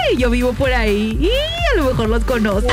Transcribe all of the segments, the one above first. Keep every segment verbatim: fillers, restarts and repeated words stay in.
Ay, yo vivo por ahí. Y a lo mejor los conozco.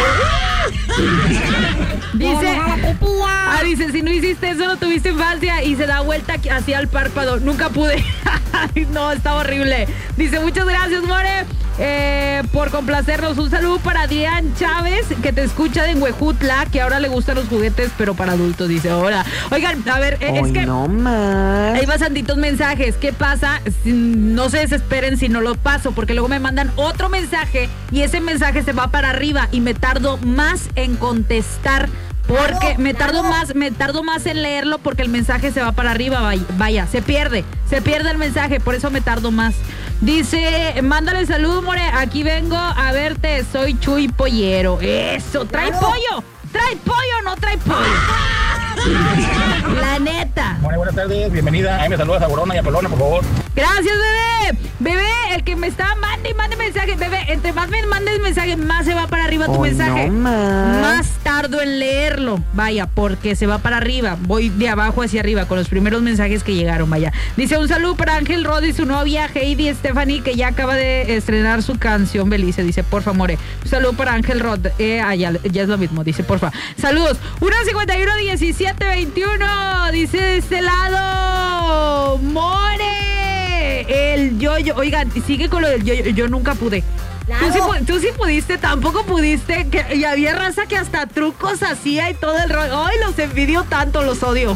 Dice, ah, dice, si no hiciste eso, no tuviste infancia y se da vuelta hacia el párpado. Nunca pude. No, está horrible. Dice, muchas gracias, More, eh, por complacernos. Un saludo para Adrián Chávez, que te escucha de Huejutla, que ahora le gustan los juguetes, pero para adultos, dice. Hola. Oigan, a ver, eh, oh, es que no más. hay bastantitos mensajes. ¿Qué pasa? Si, no se desesperen si no lo paso, porque luego me mandan otro mensaje y ese mensaje se va para arriba y me tardo más en contestar. Porque Claro, me tardo claro. más, me tardo más en leerlo porque el mensaje se va para arriba, vaya, vaya, se pierde, se pierde el mensaje, por eso me tardo más. Dice, mándale saludo, More, aquí vengo a verte, soy Chuy Pollero. Eso, trae Claro. pollo, trae pollo, no trae pollo. La neta. Bueno, buenas tardes, bienvenida. Ahí me saluda Saborona y a Pelona, por favor. Gracias, bebé. Bebé, el que me está mande y mande mensaje. Bebé, entre más me mandes mensaje, más se va para arriba tu oh, mensaje. no más. Más tardo en leerlo. Vaya, porque se va para arriba. Voy de abajo hacia arriba con los primeros mensajes que llegaron, vaya. Dice, un saludo para Ángel Rod y su novia Heidi Stephanie, que ya acaba de estrenar su canción Belice. Dice, porfa, More. Un saludo para Ángel Rod. Eh, ah, ya, ya es lo mismo. Dice, porfa. Saludos. uno cincuenta y uno diecisiete veintiuno. Dice de este lado, More. El yo-yo. Oigan, sigue con lo del yo-yo. Yo nunca pude. Claro. Tú sí, pu- tú sí pudiste, tampoco pudiste. Que, y había raza que hasta trucos hacía y todo el rollo. Ay, los envidio tanto, los odio.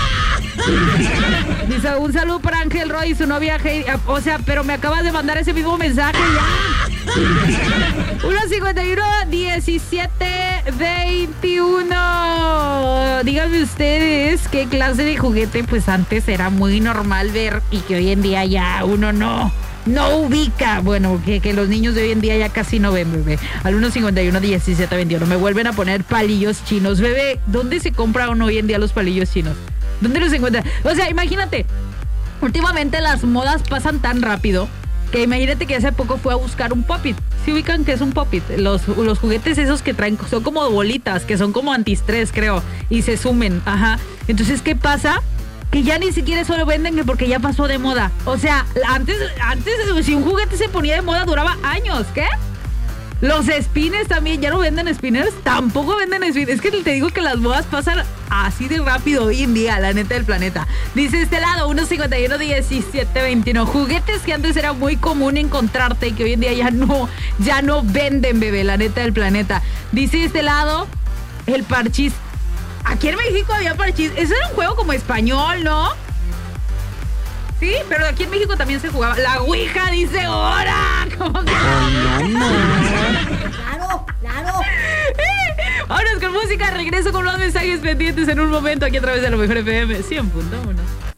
Dice, un saludo para Ángel Roy y su novia Heidi. O sea, pero me acabas de mandar ese mismo mensaje ya. uno cincuenta y uno diecisiete veintiuno. Díganme ustedes qué clase de juguete pues antes era muy normal ver y que hoy en día ya uno no no ubica. Bueno, que, que los niños de hoy en día ya casi no ven, bebé. Al uno cincuenta y uno diecisiete veintiuno. Me vuelven a poner palillos chinos. Bebé, ¿dónde se compran hoy en día los palillos chinos? ¿Dónde los encuentran? O sea, imagínate, últimamente las modas pasan tan rápido que imagínate que hace poco fue a buscar un Pop-It. ¿Sí ubican que es un Pop-It? Los, los juguetes esos que traen son como bolitas, que son como antiestrés, creo, y se sumen, ajá. Entonces, ¿qué pasa? Que ya ni siquiera eso lo venden porque ya pasó de moda. O sea, antes, antes si un juguete se ponía de moda duraba años, ¿qué? Los spinners también, ¿ya no venden spinners? Tampoco venden spinners. Es que te digo que las modas pasan así de rápido hoy en día, la neta del planeta. Dice este lado, uno cincuenta y uno diecisiete veintiuno. Juguetes que antes era muy común encontrarte y que hoy en día ya no, ya no venden, bebé, la neta del planeta. Dice este lado, el parchís. Aquí en México había parchís. Eso era un juego como español, ¿no? Sí, pero aquí en México también se jugaba. La Ouija dice, ¡hora! ¿Cómo que? Oh, no más. Claro, claro. Vámonos con música. Regreso con los mensajes pendientes en un momento aquí a través de la Mejor F M cien punto uno.